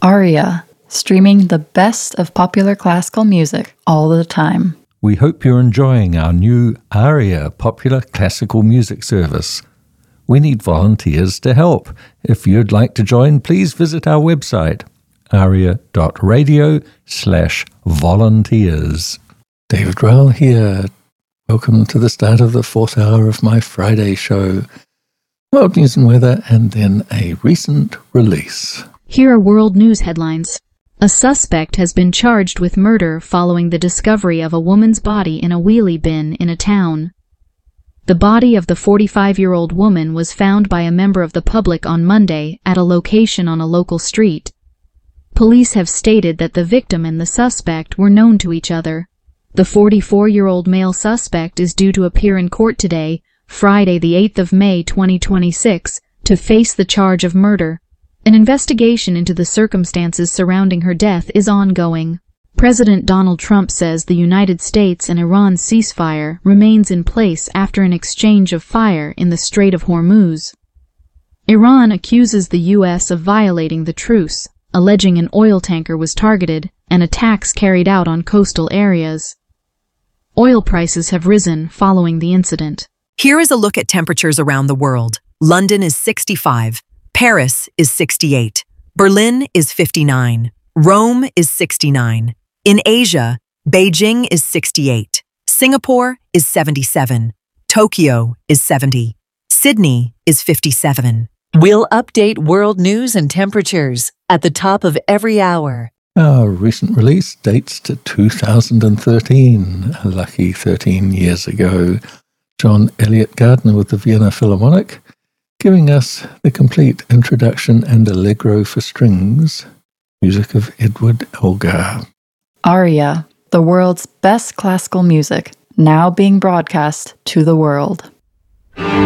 Aria, streaming the best of popular classical music all the time. We hope you're enjoying our new Aria popular classical music service. We need volunteers to help. If you'd like to join, please visit our website, aria.radio/volunteers. David Rowell here. Welcome to the start of the fourth hour of my Friday show. World news and weather, and then a recent release. Here are world news headlines. A suspect has been charged with murder following the discovery of a woman's body in a wheelie bin in a town. The body of the 45-year-old woman was found by a member of the public on Monday at a location on a local street. Police have stated that the victim and the suspect were known to each other. The 44-year-old male suspect is due to appear in court today, Friday the 8th of May 2026, to face the charge of murder. An investigation into the circumstances surrounding her death is ongoing. President Donald Trump says the United States and Iran's ceasefire remains in place after an exchange of fire in the Strait of Hormuz. Iran accuses the U.S. of violating the truce, alleging an oil tanker was targeted and attacks carried out on coastal areas. Oil prices have risen following the incident. Here is a look at temperatures around the world. London is 65. Paris is 68. Berlin is 59. Rome is 69. In Asia, Beijing is 68. Singapore is 77. Tokyo is 70. Sydney is 57. We'll update world news and temperatures at the top of every hour. Our recent release dates to 2013, a lucky 13 years ago. John Elliott Gardner with the Vienna Philharmonic, giving us the complete introduction and allegro for strings, music of Edward Elgar. Aria, the world's best classical music, now being broadcast to the world.